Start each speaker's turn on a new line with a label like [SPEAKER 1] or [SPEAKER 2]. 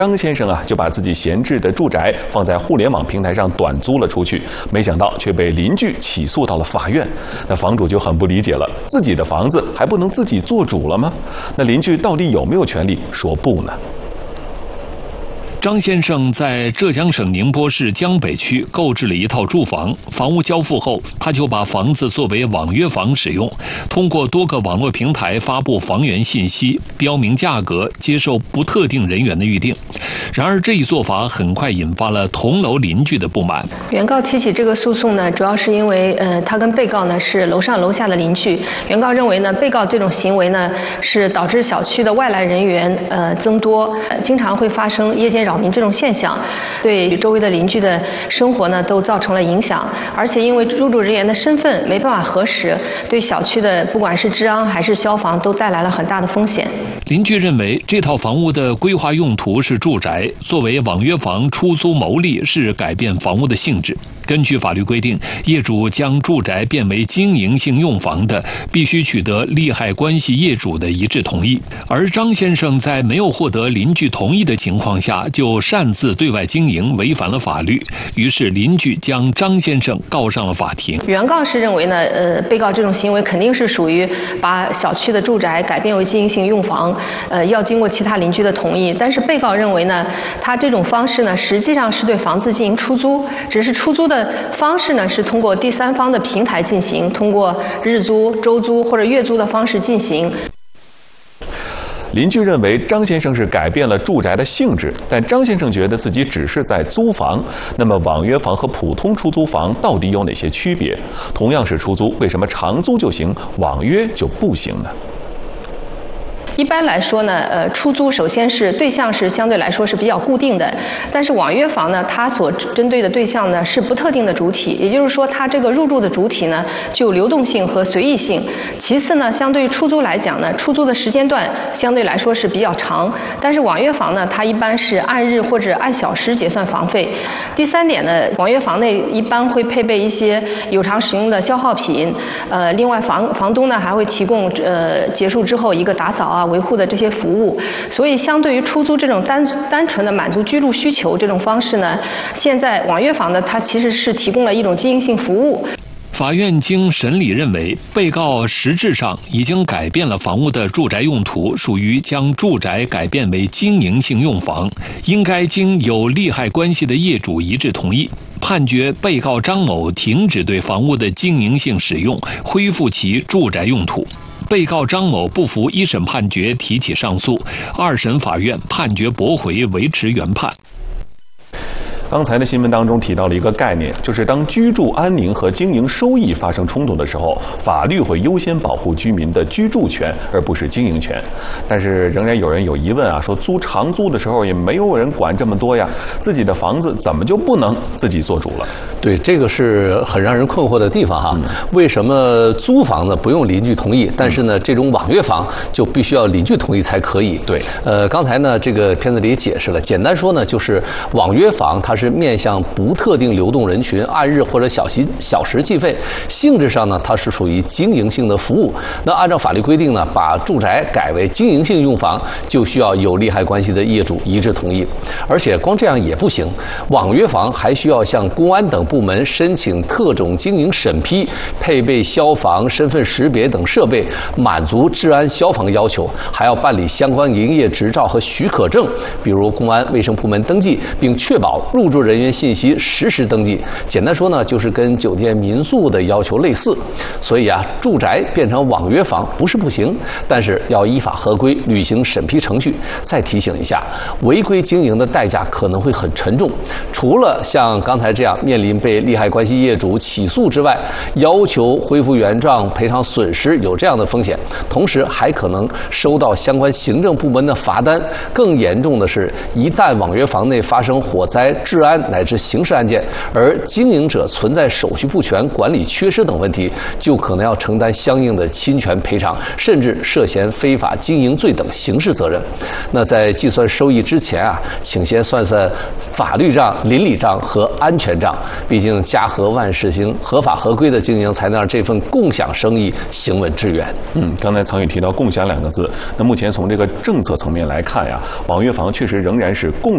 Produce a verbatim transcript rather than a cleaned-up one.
[SPEAKER 1] 张先生啊，就把自己闲置的住宅放在互联网平台上短租了出去，没想到却被邻居起诉到了法院。那房主就很不理解了，自己的房子还不能自己做主了吗？那邻居到底有没有权利说不呢？
[SPEAKER 2] 张先生在浙江省宁波市江北区购置了一套住房，房屋交付后，他就把房子作为网约房使用，通过多个网络平台发布房源信息，标明价格，接受不特定人员的预定。然而，这一做法很快引发了同楼邻居的不满。
[SPEAKER 3] 原告提起这个诉讼呢，主要是因为呃，他跟被告呢是楼上楼下的邻居。原告认为呢，被告这种行为呢是导致小区的外来人员呃增多，呃、经常会发生夜间扰民这种现象，对周围的邻居的生活呢都造成了影响。而且因为入住人员的身份没办法核实，对小区的不管是治安还是消防都带来了很大的风险。
[SPEAKER 2] 邻居认为，这套房屋的规划用途是住宅，作为网约房出租牟利是改变房屋的性质。根据法律规定，业主将住宅变为经营性用房的，必须取得利害关系业主的一致同意。而张先生在没有获得邻居同意的情况下，就擅自对外经营，违反了法律。于是邻居将张先生告上了法庭。
[SPEAKER 3] 原告是认为呢，呃，被告这种行为肯定是属于把小区的住宅改变为经营性用房，呃，要经过其他邻居的同意。但是被告认为呢，他这种方式呢，实际上是对房子进行出租，只是出租的方式呢是通过第三方的平台进行，通过日租、周租或者月租的方式进行。
[SPEAKER 1] 邻居认为张先生是改变了住宅的性质，但张先生觉得自己只是在租房。那么网约房和普通出租房到底有哪些区别？同样是出租，为什么长租就行，网约就不行呢？
[SPEAKER 3] 一般来说呢，呃，出租首先是对象是相对来说是比较固定的，但是网约房呢，它所针对的对象呢是不特定的主体，也就是说，它这个入住的主体呢具有流动性和随意性。其次呢，相对于出租来讲呢，出租的时间段相对来说是比较长，但是网约房呢，它一般是按日或者按小时结算房费。第三点呢，网约房内一般会配备一些有偿使用的消耗品，呃，另外房房东呢还会提供呃结束之后一个打扫啊、维护的这些服务，所以相对于出租这种单单纯的满足居住需求这种方式呢，现在网约房呢，它其实是提供了一种经营性服务。
[SPEAKER 2] 法院经审理认为，被告实质上已经改变了房屋的住宅用途，属于将住宅改变为经营性用房，应该经有利害关系的业主一致同意，判决被告张某停止对房屋的经营性使用，恢复其住宅用途。被告张某不服一审判决，提起上诉，二审法院判决驳回，维持原判。
[SPEAKER 1] 刚才的新闻当中提到了一个概念，就是当居住安宁和经营收益发生冲突的时候，法律会优先保护居民的居住权，而不是经营权。但是仍然有人有疑问啊，说租长租的时候也没有人管这么多呀，自己的房子怎么就不能自己做主了？
[SPEAKER 4] 对，这个是很让人困惑的地方哈。嗯、为什么租房呢不用邻居同意，但是呢这种网约房就必须要邻居同意才可以？对，呃，刚才呢这个片子里也解释了，简单说呢就是网约房它是是面向不特定流动人群，按日或者小时小时计费，性质上呢，它是属于经营性的服务。那按照法律规定呢，把住宅改为经营性用房，就需要有利害关系的业主一致同意。而且光这样也不行，网约房还需要向公安等部门申请特种经营审批，配备消防、身份识别等设备，满足治安消防要求，还要办理相关营业执照和许可证，比如公安、卫生部门登记，并确保入入住人员信息实时登记。简单说呢，就是跟酒店民宿的要求类似。所以啊，住宅变成网约房不是不行，但是要依法合规履行审批程序。再提醒一下，违规经营的代价可能会很沉重，除了像刚才这样面临被利害关系业主起诉之外，要求恢复原状、赔偿损失有这样的风险，同时还可能收到相关行政部门的罚单。更严重的是，一旦网约房内发生火灾、治安乃至刑事案件，而经营者存在手续不全、管理缺失等问题，就可能要承担相应的侵权赔偿，甚至涉嫌非法经营罪等刑事责任。那在计算收益之前啊，请先算算法律账、邻里账和安全账。毕竟家和万事兴，合法合规的经营才能让这份共享生意行稳致远。
[SPEAKER 1] 嗯，刚才曾宇提到共享两个字，那目前从这个政策层面来看呀，网约房确实仍然是共